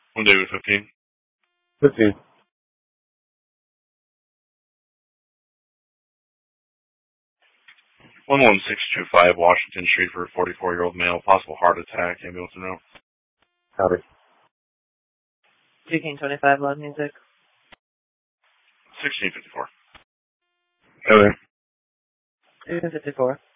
One day with 15. 15. 11625 Washington Street for a 44-year-old male. Possible heart attack. Ambulance to know. Howdy. 2King25, loud music. 1654. Hello. 254.